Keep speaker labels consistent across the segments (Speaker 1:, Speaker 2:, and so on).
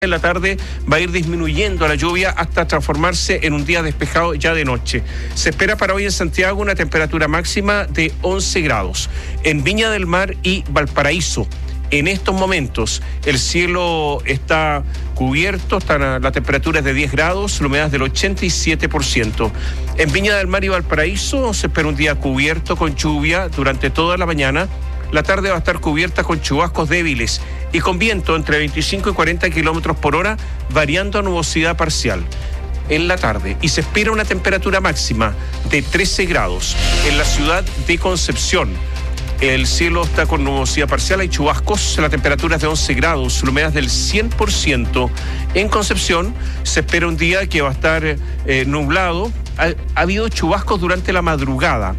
Speaker 1: En la tarde va a ir disminuyendo la lluvia hasta transformarse en un día despejado ya de noche. Se espera para hoy en Santiago una temperatura máxima de 11 grados. En Viña del Mar y Valparaíso, en estos momentos, el cielo está cubierto, la temperatura es de 10 grados, la humedad es del 87%. En Viña del Mar y Valparaíso se espera un día cubierto con lluvia durante toda la mañana. La tarde va a estar cubierta con chubascos débiles y con viento entre 25 y 40 kilómetros por hora, variando a nubosidad parcial en la tarde. Y se espera una temperatura máxima de 13 grados en la ciudad de Concepción. El cielo está con nubosidad parcial, hay chubascos, la temperatura es de 11 grados, la humedad es del 100%. En Concepción se espera un día que va a estar nublado. Ha habido chubascos durante la madrugada,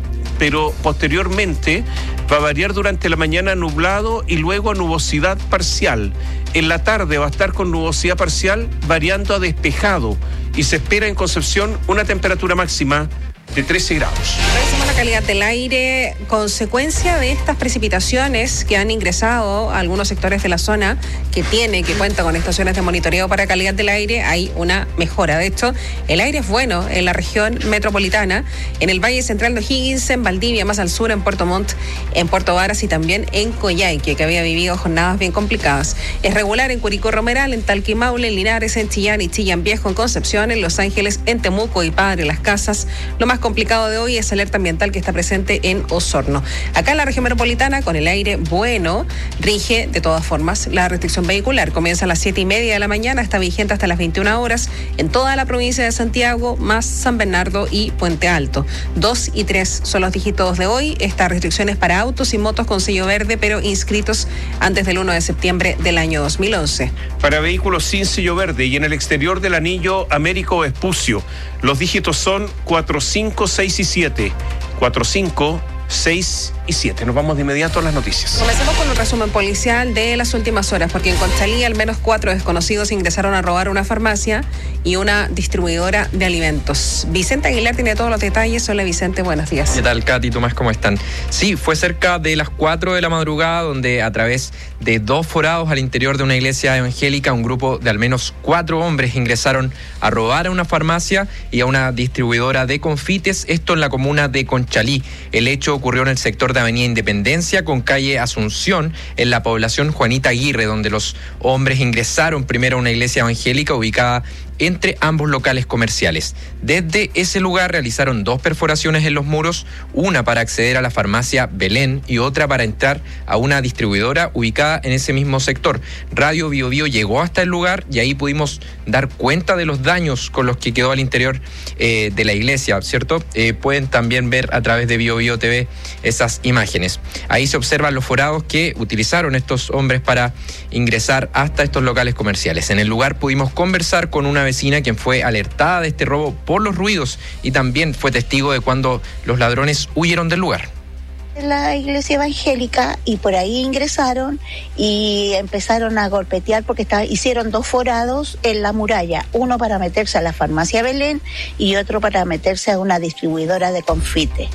Speaker 1: pero posteriormente va a variar durante la mañana nublado y luego a nubosidad parcial. En la tarde va a estar con nubosidad parcial variando a despejado y se espera en Concepción una temperatura máxima de 13 grados.
Speaker 2: Revisamos la calidad del aire. Consecuencia de estas precipitaciones que han ingresado a algunos sectores de la zona que cuenta con estaciones de monitoreo para calidad del aire, hay una mejora. De hecho, el aire es bueno en la región metropolitana, en el Valle Central de O'Higgins, en Valdivia, más al sur, en Puerto Montt, en Puerto Varas y también en Coyhaique, que había vivido jornadas bien complicadas. Es regular en Curicó Romeral, en Talca y Maule, en Linares, en Chillán y Chillán Viejo, en Concepción, en Los Ángeles, en Temuco y Padre Las Casas. Lo más complicado de hoy es alerta ambiental que está presente en Osorno. Acá en la región metropolitana, con el aire bueno, rige de todas formas la restricción vehicular. Comienza a las 7:30 de la mañana, está vigente hasta las 21 horas en toda la provincia de Santiago, más San Bernardo y Puente Alto. 2 y 3 son los dígitos de hoy. Esta restricción es para autos y motos con sello verde, pero inscritos antes del 1 de septiembre del año 2011.
Speaker 1: Para vehículos sin sello verde y en el exterior del anillo Américo Vespucio, los dígitos son 4, 5, 6 y 7. 4, 5, 6 y 7. Nos vamos de inmediato a las noticias.
Speaker 2: Comencemos con un resumen policial de las últimas horas, porque en Conchalí al menos 4 desconocidos ingresaron a robar una farmacia y una distribuidora de alimentos. Vicente Aguilar tiene todos los detalles. Hola Vicente, buenos días.
Speaker 3: ¿Qué tal, Katy, Tomás, cómo están? Sí, fue cerca de las 4 de la madrugada donde a través de 2 forados al interior de una iglesia evangélica, un grupo de al menos 4 hombres ingresaron a robar a una farmacia y a una distribuidora de confites, esto en la comuna de Conchalí. El hecho ocurrió en el sector de Avenida Independencia con calle Asunción, en la población Juanita Aguirre, donde los hombres ingresaron primero a una iglesia evangélica ubicada entre ambos locales comerciales. Desde ese lugar realizaron 2 perforaciones en los muros, una para acceder a la farmacia Belén y otra para entrar a una distribuidora ubicada en ese mismo sector. Radio Bio Bio llegó hasta el lugar y ahí pudimos dar cuenta de los daños con los que quedó al interior de la iglesia, ¿cierto? Pueden también ver a través de Bio Bio TV esas imágenes. Ahí se observan los forados que utilizaron estos hombres para ingresar hasta estos locales comerciales. En el lugar pudimos conversar con una vecina quien fue alertada de este robo por los ruidos y también fue testigo de cuando los ladrones huyeron del lugar.
Speaker 4: La iglesia evangélica y por ahí ingresaron y empezaron a golpetear porque hicieron 2 forados en la muralla, uno para meterse a la farmacia Belén y otro para meterse a una distribuidora de confite.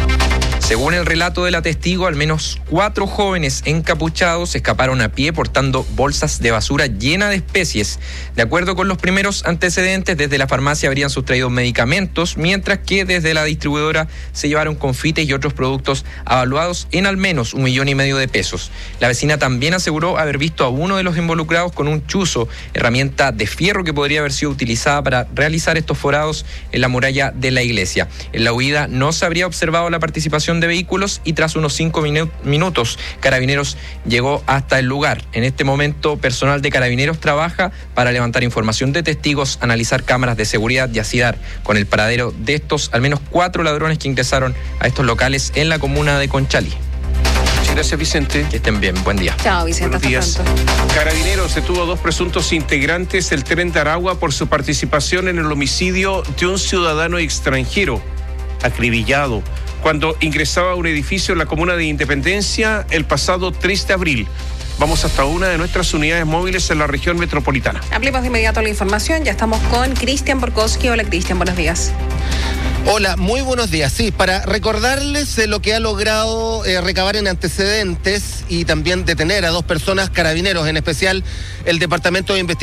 Speaker 3: Según el relato de la testigo, al menos 4 jóvenes encapuchados escaparon a pie portando bolsas de basura llenas de especies. De acuerdo con los primeros antecedentes, desde la farmacia habrían sustraído medicamentos, mientras que desde la distribuidora se llevaron confites y otros productos avaluados en al menos 1,5 millones de pesos. La vecina también aseguró haber visto a uno de los involucrados con un chuzo, herramienta de fierro que podría haber sido utilizada para realizar estos forados en la muralla de la iglesia. En la huida no se habría observado la participación de vehículos y tras unos 5 minutos Carabineros llegó hasta el lugar. En este momento personal de Carabineros trabaja para levantar información de testigos, analizar cámaras de seguridad y así dar con el paradero de estos al menos 4 ladrones que ingresaron a estos locales en la comuna de Conchalí.
Speaker 1: Muchas gracias, Vicente.
Speaker 3: Que estén bien, buen día.
Speaker 2: Chao, Vicente.
Speaker 1: Buenos días. Carabineros detuvo a 2 presuntos integrantes del Tren de Aragua por su participación en el homicidio de un ciudadano extranjero acribillado cuando ingresaba a un edificio en la comuna de Independencia el pasado 3 de abril. Vamos hasta una de nuestras unidades móviles en la región metropolitana.
Speaker 2: Ampliamos de inmediato la información. Ya estamos con Cristian Borkowski. Hola, Cristian, buenos días.
Speaker 5: Hola, muy buenos días. Sí, para recordarles lo que ha logrado recabar en antecedentes y también detener a 2 personas, carabineros, en especial el Departamento de Investigación